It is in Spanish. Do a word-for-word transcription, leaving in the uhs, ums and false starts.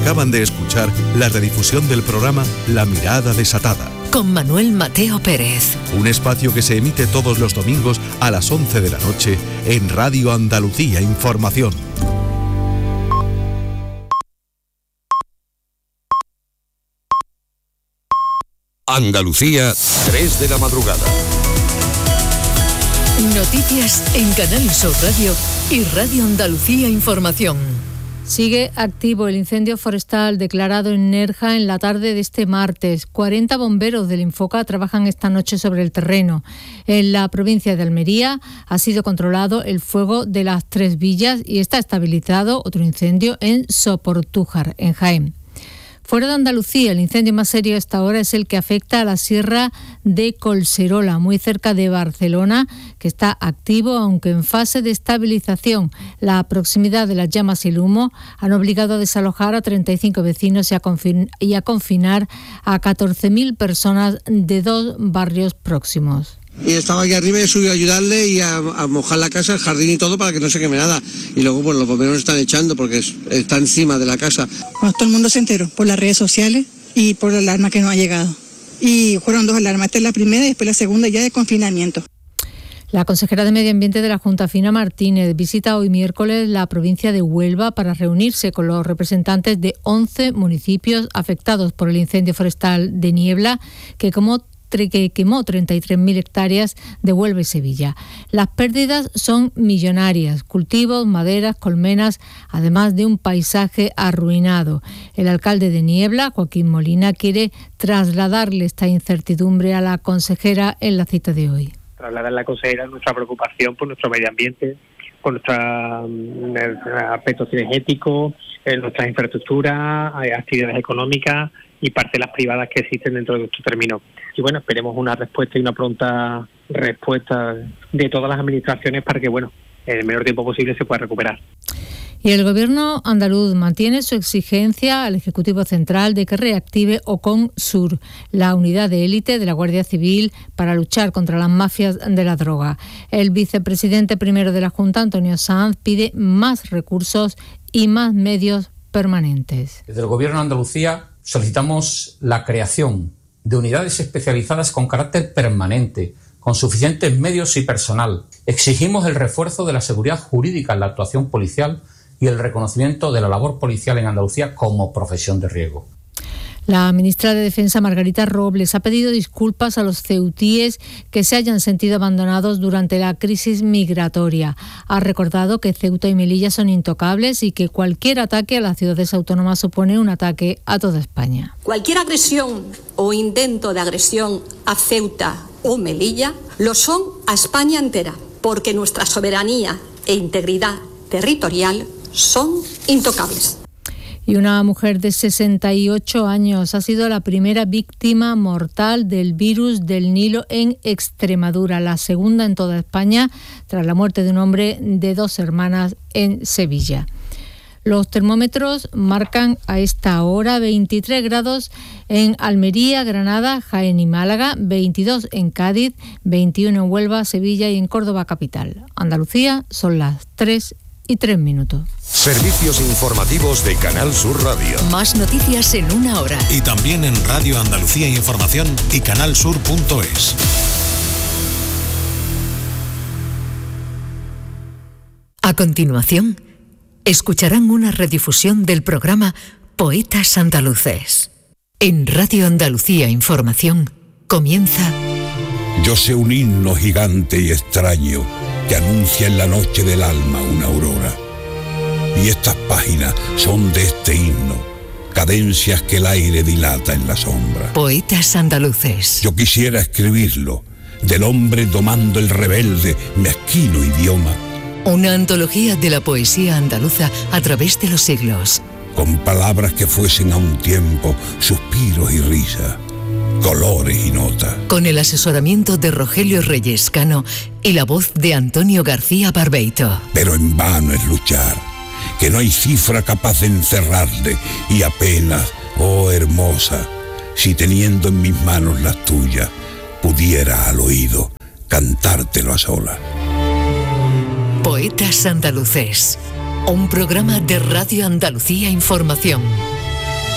Acaban de escuchar la redifusión del programa La Mirada Desatada, con Manuel Mateo Pérez. Un espacio que se emite todos los domingos a las once de la noche en Radio Andalucía Información. Andalucía, tres de la madrugada. Noticias en Canal Sur Radio y Radio Andalucía Información. Sigue activo el incendio forestal declarado en Nerja en la tarde de este martes. cuarenta bomberos del Infoca trabajan esta noche sobre el terreno. En la provincia de Almería ha sido controlado el fuego de las Tres Villas y está estabilizado otro incendio en Soportújar, en Jaén. Fuera de Andalucía, el incendio más serio hasta ahora es el que afecta a la sierra de Collserola, muy cerca de Barcelona, que está activo aunque en fase de estabilización. La proximidad de las llamas y el humo han obligado a desalojar a treinta y cinco vecinos y a, confin- y a confinar a catorce mil personas de dos barrios próximos. Y estaba aquí arriba y he subido a ayudarle y a, a mojar la casa, el jardín y todo para que no se queme nada. Y luego pues los bomberos están echando porque es, está encima de la casa. Bueno, todo el mundo se enteró por las redes sociales y por la alarma que nos ha llegado. Y fueron dos alarmas, esta es la primera y después la segunda ya de confinamiento. La consejera de Medio Ambiente de la Junta, Fina Martínez, visita hoy miércoles la provincia de Huelva para reunirse con los representantes de once municipios afectados por el incendio forestal de Niebla, que como que quemó treinta y tres mil hectáreas de Huelva y Sevilla. Las pérdidas son millonarias, cultivos, maderas, colmenas, además de un paisaje arruinado. El alcalde de Niebla, Joaquín Molina, quiere trasladarle esta incertidumbre a la consejera en la cita de hoy. Trasladar a la consejera nuestra preocupación por nuestro medio ambiente, por nuestros aspectos cinegéticos, nuestras infraestructuras, actividades económicas y parcelas privadas que existen dentro de nuestro término. Y bueno, esperemos una respuesta y una pronta respuesta de todas las administraciones para que, bueno, en el menor tiempo posible se pueda recuperar. Y el Gobierno andaluz mantiene su exigencia al Ejecutivo Central de que reactive Ocon-Sur, la unidad de élite de la Guardia Civil para luchar contra las mafias de la droga. El vicepresidente primero de la Junta, Antonio Sanz, pide más recursos y más medios permanentes. Desde el Gobierno de Andalucía solicitamos la creación de unidades especializadas con carácter permanente, con suficientes medios y personal. Exigimos el refuerzo de la seguridad jurídica en la actuación policial y el reconocimiento de la labor policial en Andalucía como profesión de riesgo. La ministra de Defensa, Margarita Robles, ha pedido disculpas a los ceutíes que se hayan sentido abandonados durante la crisis migratoria. Ha recordado que Ceuta y Melilla son intocables y que cualquier ataque a las ciudades autónomas supone un ataque a toda España. Cualquier agresión o intento de agresión a Ceuta o Melilla lo son a España entera, porque nuestra soberanía e integridad territorial son intocables. Y una mujer de sesenta y ocho años ha sido la primera víctima mortal del virus del Nilo en Extremadura, la segunda en toda España, tras la muerte de un hombre de dos hermanas en Sevilla. Los termómetros marcan a esta hora veintitrés grados en Almería, Granada, Jaén y Málaga, veintidós en Cádiz, veintiuno en Huelva, Sevilla y en Córdoba capital. Andalucía son las tres y tres minutos. Servicios informativos de Canal Sur Radio. Más noticias en una hora. Y también en Radio Andalucía Información y canalsur punto es. A continuación, escucharán una redifusión del programa Poetas Andaluces. En Radio Andalucía Información comienza... Yo sé un himno gigante y extraño que anuncia en la noche del alma una aurora. Y estas páginas son de este himno, cadencias que el aire dilata en la sombra. Poetas Andaluces. Yo quisiera escribirlo, del hombre domando el rebelde, mezquino idioma. Una antología de la poesía andaluza a través de los siglos. Con palabras que fuesen a un tiempo suspiros y risas, colores y notas. Con el asesoramiento de Rogelio Reyes Cano y la voz de Antonio García Barbeito. Pero en vano es luchar, que no hay cifra capaz de encerrarle, y apenas, oh hermosa, si teniendo en mis manos las tuyas, pudiera al oído cantártelo a solas. Poetas Andaluces, un programa de Radio Andalucía Información.